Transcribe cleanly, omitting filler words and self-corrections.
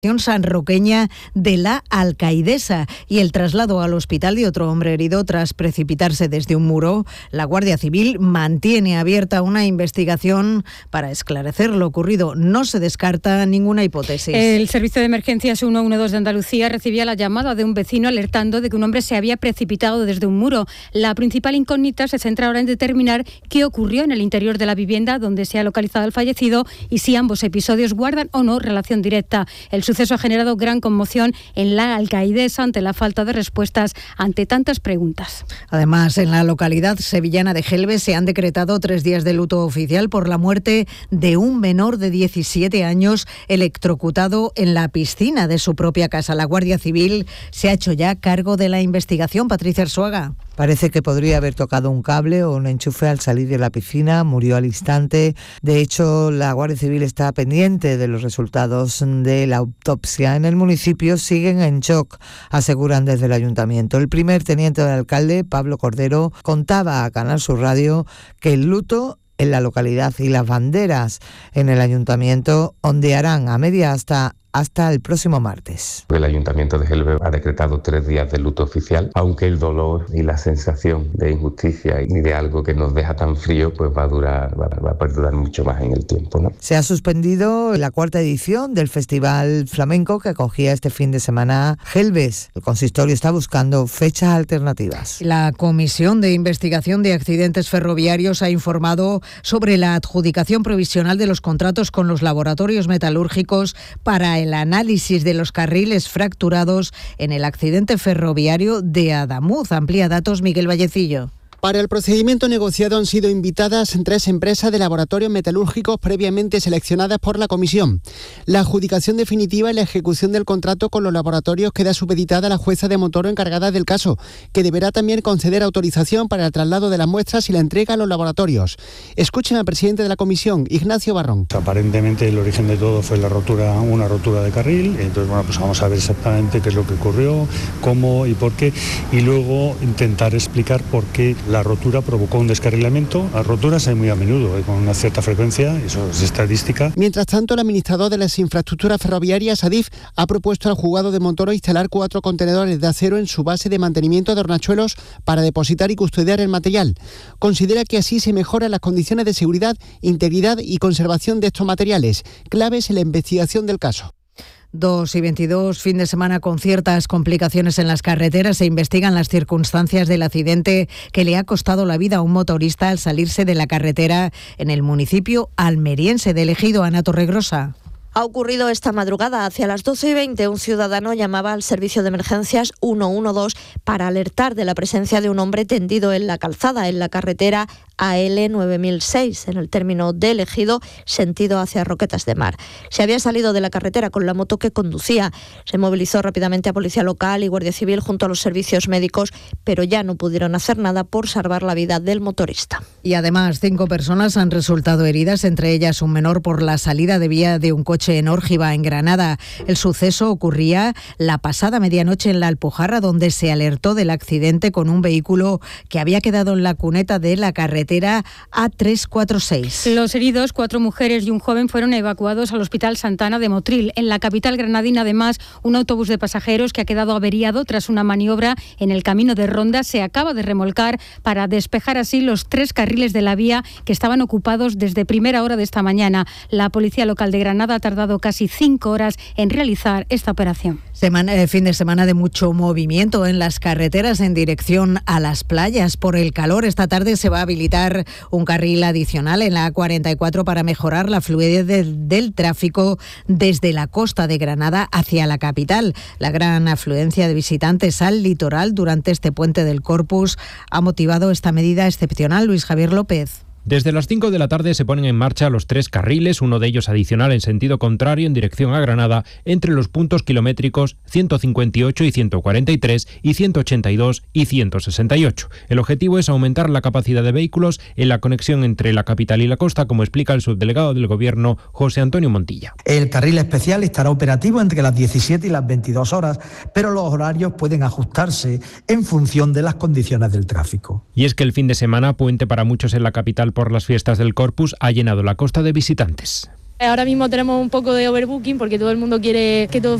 sanroqueña de la Alcaidesa y el traslado al hospital de otro hombre herido tras precipitarse desde un muro. La Guardia Civil mantiene abierta una investigación para esclarecer lo ocurrido. No se descarta ninguna hipótesis. El Servicio de Emergencias 112 de Andalucía recibía la llamada de un vecino alertando de que un hombre se había precipitado desde un muro. La principal incógnita se centra ahora en determinar qué ocurrió en el interior de la vivienda donde se ha localizado el fallecido y si ambos episodios guardan o no relación directa. El suceso ha generado gran conmoción en la Alcaidesa ante la falta de respuestas ante tantas preguntas. Además, en la localidad sevillana de Gelbes se han decretado 3 días de luto oficial por la muerte de un menor de 17 años electrocutado en la piscina de su propia casa. La Guardia Civil se ha hecho ya cargo de la investigación. Patricia Arzuaga. Parece que podría haber tocado un cable o un enchufe al salir de la piscina, murió al instante. De hecho, la Guardia Civil está pendiente de los resultados de la autopsia. En el municipio siguen en shock, aseguran desde el ayuntamiento. El primer teniente del alcalde, Pablo Cordero, contaba a Canal Sur Radio que el luto en la localidad y las banderas en el ayuntamiento ondearán a media hasta el próximo martes. El Ayuntamiento de Gelbes ha decretado 3 días de luto oficial, aunque el dolor y la sensación de injusticia y de algo que nos deja tan frío pues va a perdurar mucho más en el tiempo, ¿no? Se ha suspendido la 4ª edición del Festival Flamenco que acogía este fin de semana Gelbes. El consistorio está buscando fechas alternativas. La Comisión de Investigación de Accidentes Ferroviarios ha informado sobre la adjudicación provisional de los contratos con los laboratorios metalúrgicos para el análisis de los carriles fracturados en el accidente ferroviario de Adamuz. Amplía datos Miguel Vallecillo. Para el procedimiento negociado han sido invitadas 3 empresas de laboratorios metalúrgicos previamente seleccionadas por la comisión. La adjudicación definitiva y la ejecución del contrato con los laboratorios queda supeditada a la jueza de Montoro encargada del caso, que deberá también conceder autorización para el traslado de las muestras y la entrega a los laboratorios. Escuchen al presidente de la comisión, Ignacio Barrón. Aparentemente el origen de todo fue una rotura de carril. Entonces, pues vamos a ver exactamente qué es lo que ocurrió, cómo y por qué, y luego intentar explicar por qué la rotura provocó un descarrilamiento. Las roturas hay muy a menudo, con una cierta frecuencia, eso es estadística. Mientras tanto, el administrador de las infraestructuras ferroviarias, Adif, ha propuesto al juzgado de Montoro instalar 4 contenedores de acero en su base de mantenimiento de Hornachuelos para depositar y custodiar el material. Considera que así se mejoran las condiciones de seguridad, integridad y conservación de estos materiales, claves en la investigación del caso. 2:22, fin de semana con ciertas complicaciones en las carreteras. Se investigan las circunstancias del accidente que le ha costado la vida a un motorista al salirse de la carretera en el municipio almeriense de Ejido. Ana Torregrosa. Ha ocurrido esta madrugada. Hacia las 12:20, un ciudadano llamaba al servicio de emergencias 112 para alertar de la presencia de un hombre tendido en la calzada, en la carretera AL 9006, en el término de Ejido, sentido hacia Roquetas de Mar. Se había salido de la carretera con la moto que conducía. Se movilizó rápidamente a Policía Local y Guardia Civil junto a los servicios médicos, pero ya no pudieron hacer nada por salvar la vida del motorista. Y además, 5 personas han resultado heridas, entre ellas un menor, por la salida de vía de un coche en Órgiva, en Granada. El suceso ocurría la pasada medianoche en La Alpujarra, donde se alertó del accidente con un vehículo que había quedado en la cuneta de la carretera A346. Los heridos, 4 mujeres y un joven, fueron evacuados al Hospital Santana de Motril. En la capital granadina, además, un autobús de pasajeros que ha quedado averiado tras una maniobra en el camino de Ronda se acaba de remolcar para despejar así los 3 carriles de la vía que estaban ocupados desde primera hora de esta mañana. La Policía Local de Granada ha tardado casi 5 horas en realizar esta operación. Fin de semana de mucho movimiento en las carreteras en dirección a las playas. Por el calor, esta tarde se va a habilitar un carril adicional en la A44 para mejorar la fluidez del tráfico desde la costa de Granada hacia la capital. La gran afluencia de visitantes al litoral durante este puente del Corpus ha motivado esta medida excepcional. Luis Javier López. Desde las 5 de la tarde se ponen en marcha los 3 carriles, uno de ellos adicional en sentido contrario en dirección a Granada, entre los puntos kilométricos 158 y 143 y 182 y 168. El objetivo es aumentar la capacidad de vehículos en la conexión entre la capital y la costa, como explica el subdelegado del Gobierno, José Antonio Montilla. El carril especial estará operativo entre las 17 y las 22 horas, pero los horarios pueden ajustarse en función de las condiciones del tráfico. Y es que el fin de semana, puente para muchos en la capital por las fiestas del Corpus, ha llenado la costa de visitantes. Ahora mismo tenemos un poco de overbooking porque todo el mundo quiere que todo